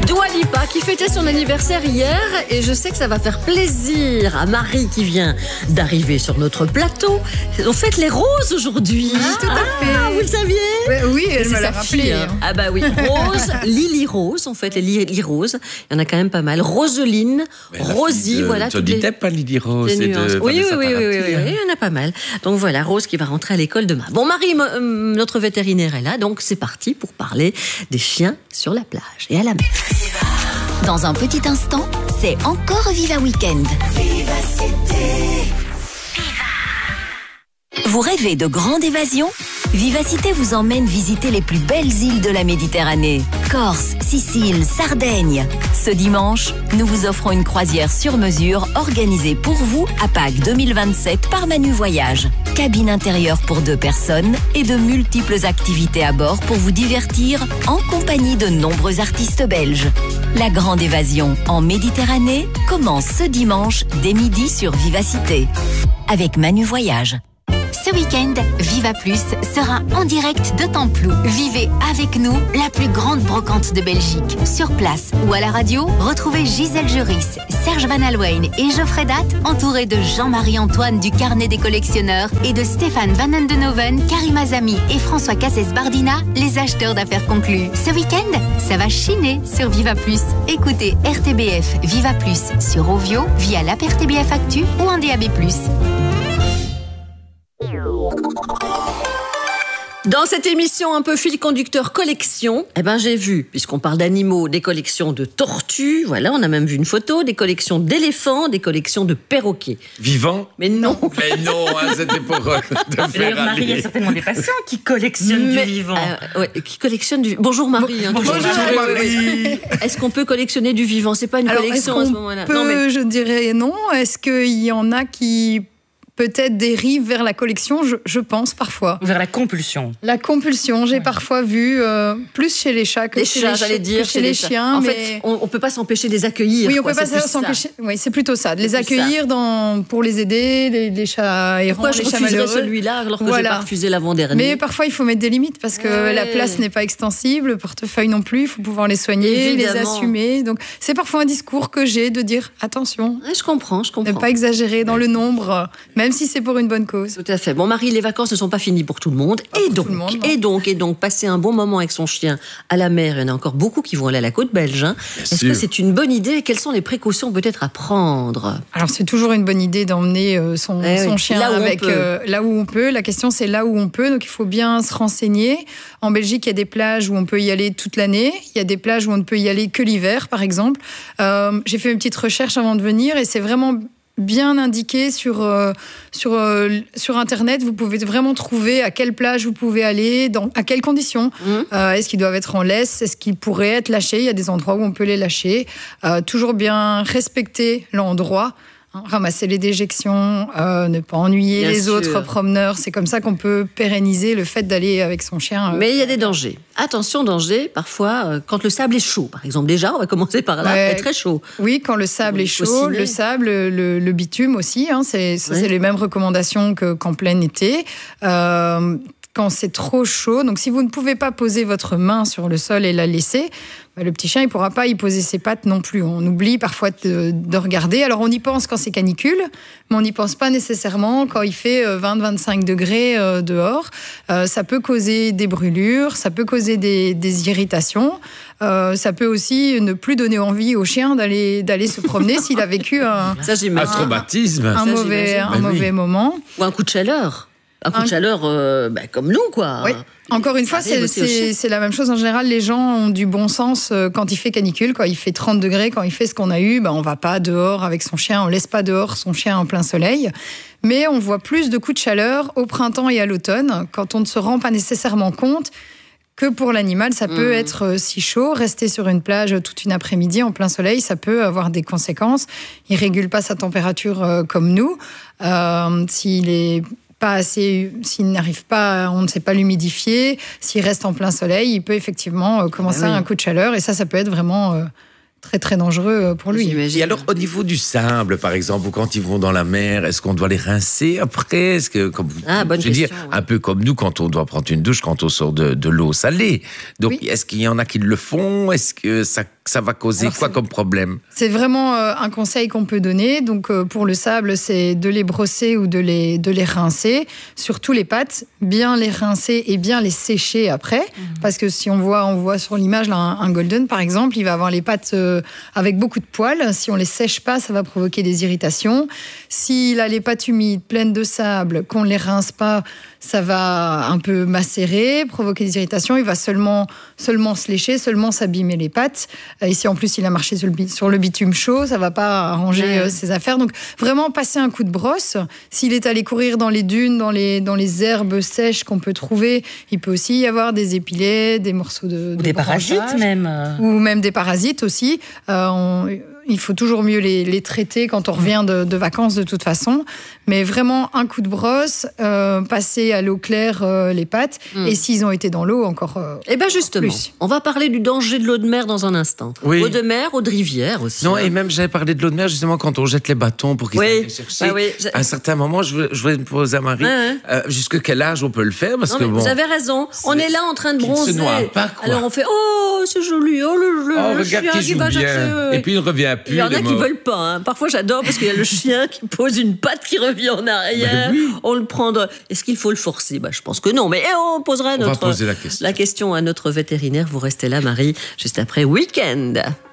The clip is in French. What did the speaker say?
Dua Lipa qui fêtait son anniversaire hier et je sais que ça va faire plaisir à Marie qui vient d'arriver sur notre plateau. On fête les roses aujourd'hui. Tout à fait. Vous le saviez? Oui, elle C'est me l'a sa rappelé. fille, hein. Ah bah oui, Rose, Lily Rose, on fête les Lily Rose. Il y en a quand même pas mal. Roseline, Rosie, voilà. Johnny Depp, pas Lily Rose. Les Et nuances. de Oui, Vanessa oui, Paradis, il y en a pas mal. Donc voilà, Rose qui va rentrer à l'école demain. Bon, Marie, notre vétérinaire est là, donc c'est parti pour parler des chiens sur la plage et à la mer. Dans un petit instant, c'est encore Viva Weekend. Vous rêvez de grande évasion? Vivacité vous emmène visiter les plus belles îles de la Méditerranée. Corse, Sicile, Sardaigne. Ce dimanche, nous vous offrons une croisière sur mesure organisée pour vous à Pâques 2027 par Manu Voyage. Cabine intérieure pour 2 personnes et de multiples activités à bord pour vous divertir en compagnie de nombreux artistes belges. La grande évasion en Méditerranée commence ce dimanche dès midi sur Vivacité. Avec Manu Voyage. Ce week-end, Viva Plus sera en direct de Templou. Vivez avec nous la plus grande brocante de Belgique. Sur place ou à la radio, retrouvez Gisèle Juris, Serge Van Alwyn et Geoffrey Datt, entourés de Jean-Marie Antoine du Carnet des collectionneurs et de Stéphane Van Andenoven, Karim Azami et François Casses-Bardina, les acheteurs d'affaires conclus. Ce week-end, ça va chiner sur Viva Plus. Écoutez RTBF Viva Plus sur Ovio via l'app RTBF Actu ou en DAB+. Dans cette émission un peu fil conducteur collection, j'ai vu, puisqu'on parle d'animaux, des collections de tortues, voilà, on a même vu une photo, des collections d'éléphants, des collections de perroquets. Vivant? Mais non. Mais non, c'était pour te faire D'ailleurs, Marie, il y a certainement des patients qui collectionnent du vivant. Qui collectionnent du... Bonjour Marie. Bonjour Marie. Est-ce qu'on peut collectionner du vivant? C'est pas une Alors, collection à ce moment-là. Je dirais non. Est-ce qu'il y en a qui peut-être dérive vers la collection, je pense parfois. Vers la compulsion. La compulsion, j'ai parfois vu plus chez les chats que chez les chiens. En mais... fait, on peut pas s'empêcher de les accueillir. Oui, on peut pas s'empêcher. Oui, c'est plutôt ça, de les accueillir pour les aider, les chats errants, Pourquoi je les chats refuserais malheureux. celui-là alors que j'ai pas refusé l'avant-dernier? Mais parfois, il faut mettre des limites parce que la place n'est pas extensible, le portefeuille non plus. Il faut pouvoir les soigner, les assumer. Donc, c'est parfois un discours que j'ai de dire attention. Je comprends. Ne pas exagérer dans le nombre, même si c'est pour une bonne cause. Tout à fait. Bon, Marie, les vacances ne sont pas finies pour tout le monde. Et donc, passer un bon moment avec son chien à la mer, il y en a encore beaucoup qui vont aller à la côte belge. Est-ce que c'est une bonne idée? Quelles sont les précautions peut-être à prendre? Alors, c'est toujours une bonne idée d'emmener son chien là où on peut. La question, c'est là où on peut. Donc, il faut bien se renseigner. En Belgique, il y a des plages où on peut y aller toute l'année. Il y a des plages où on ne peut y aller que l'hiver, par exemple. J'ai fait une petite recherche avant de venir et c'est vraiment bien indiqué sur Internet. Vous pouvez vraiment trouver à quelle plage vous pouvez aller, à quelles conditions. Est-ce qu'ils doivent être en laisse? Est-ce qu'ils pourraient être lâchés? Il y a des endroits où on peut les lâcher. Toujours bien respecter l'endroit. Ramasser les déjections, ne pas ennuyer les autres promeneurs. C'est comme ça qu'on peut pérenniser le fait d'aller avec son chien. Mais il y a des dangers. Attention, danger, parfois, quand le sable est chaud, par exemple. Déjà, on va commencer par là, c'est très chaud. Oui, quand le sable est chaud, le sable, le bitume aussi, c'est les mêmes recommandations qu'en plein été. Quand c'est trop chaud, donc si vous ne pouvez pas poser votre main sur le sol et la laisser, le petit chien, il ne pourra pas y poser ses pattes non plus. On oublie parfois de regarder. Alors, on y pense quand c'est canicule, mais on n'y pense pas nécessairement quand il fait 20-25 degrés dehors. Ça peut causer des brûlures, ça peut causer des irritations. Ça peut aussi ne plus donner envie au chien d'aller se promener s'il a vécu un traumatisme, un mauvais moment. Ou un coup de chaleur. Un coup de chaleur comme nous, quoi. Oui. Encore une fois, c'est la même chose. En général, les gens ont du bon sens quand il fait canicule, quand il fait 30 degrés, quand il fait ce qu'on a eu. On ne va pas dehors avec son chien, on ne laisse pas dehors son chien en plein soleil. Mais on voit plus de coups de chaleur au printemps et à l'automne, quand on ne se rend pas nécessairement compte que pour l'animal, ça peut être si chaud. Rester sur une plage toute une après-midi en plein soleil, ça peut avoir des conséquences. Il ne régule pas sa température comme nous. S'il n'arrive pas, on ne sait pas l'humidifier, s'il reste en plein soleil, il peut effectivement commencer un coup de chaleur et ça peut être vraiment très très dangereux pour lui. Et alors au niveau du sable, par exemple, ou quand ils vont dans la mer, est-ce qu'on doit les rincer après? Est-ce que, un peu comme nous quand on doit prendre une douche quand on sort de l'eau salée. Donc est-ce qu'il y en a qui le font? Est-ce que ça ça va causer comme problème? C'est vraiment un conseil qu'on peut donner. Donc, pour le sable, c'est de les brosser ou de les rincer. Surtout les pattes, bien les rincer et bien les sécher après. Parce que si on voit sur l'image là, un golden, par exemple, il va avoir les pattes avec beaucoup de poils. Si on les sèche pas, ça va provoquer des irritations. S'il a les pattes humides, pleines de sable, qu'on ne les rince pas, ça va un peu macérer, provoquer des irritations. Il va seulement se lécher, seulement s'abîmer les pattes. Et si en plus il a marché sur le bitume chaud, ça ne va pas arranger ses affaires. Donc vraiment passer un coup de brosse. S'il est allé courir dans les dunes, dans les herbes sèches qu'on peut trouver, il peut aussi y avoir des épilets, des morceaux de des parasites même. Ou même des parasites aussi. Il faut toujours mieux les traiter quand on revient de vacances de toute façon. Mais vraiment, un coup de brosse, passer à l'eau claire les pattes. Et s'ils ont été dans l'eau, encore Eh bien justement, plus. On va parler du danger de l'eau de mer dans un instant. Oui. Eau de mer, eau de rivière aussi. Non, et même j'avais parlé de l'eau de mer justement quand on jette les bâtons pour qu'ils aillent les chercher. À un certain moment, je voulais me poser à Marie, jusqu'à quel âge on peut le faire? Parce que vous avez raison. On est là en train de bronzer. Il ne se noie pas, quoi. Alors on fait c'est joli, le chien qui va chercher. Et puis il ne revient plus. Il y en a qui veulent pas. Hein. Parfois j'adore parce qu'il y a le chien qui pose une patte qui revient en arrière. On le prend. Est-ce qu'il faut le forcer? Je pense que non. Mais on posera va poser la question à notre vétérinaire. Vous restez là, Marie, juste après Week-end.